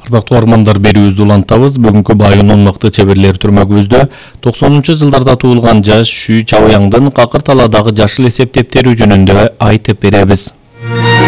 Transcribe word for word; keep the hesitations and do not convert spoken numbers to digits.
Ардактуу армандар, берүүбүздү улантабыз. Бүгүнкү байынын мыкты чеберлер түрмөгүбүздө токсонунчу жылдарда туулган жаш Шүй Чабыяңдын Какыр Талаадагы жашыл эсеп дептери жөнүндө айтып беребиз.